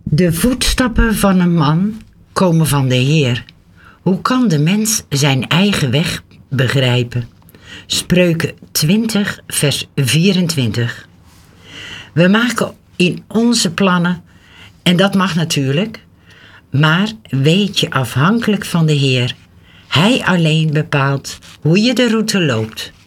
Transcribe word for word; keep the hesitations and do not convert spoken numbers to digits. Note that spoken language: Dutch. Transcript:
De voetstappen van een man komen van de Heer. Hoe kan de mens zijn eigen weg begrijpen? Spreuken twintig, vers vierentwintig. We maken in onze plannen, en dat mag natuurlijk, maar weet je afhankelijk van de Heer. Hij alleen bepaalt hoe je de route loopt.